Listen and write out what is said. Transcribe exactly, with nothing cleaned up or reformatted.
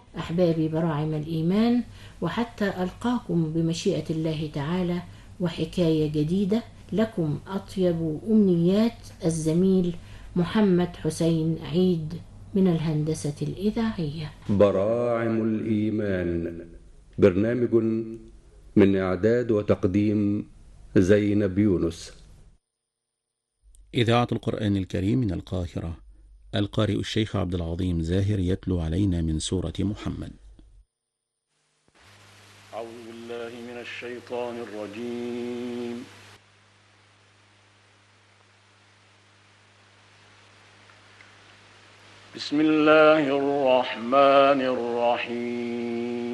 أحبابي براعم الإيمان، وحتى ألقاكم بمشيئة الله تعالى وحكاية جديدة. لكم أطيب أمنيات الزميل محمد حسين عيد من الهندسة الإذاعية. براعم الإيمان، برنامج من إعداد وتقديم زينب يونس. إذاعة القرآن الكريم من القاهرة، القارئ الشيخ عبد العظيم زاهر يتلو علينا من سورة محمد. أعوذ بالله من الشيطان الرجيم. بسم الله الرحمن الرحيم.